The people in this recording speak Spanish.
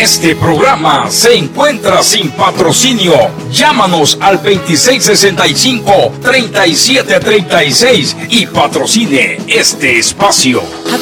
Este programa se encuentra sin patrocinio. Llámanos al 2665-3736 y patrocine este espacio.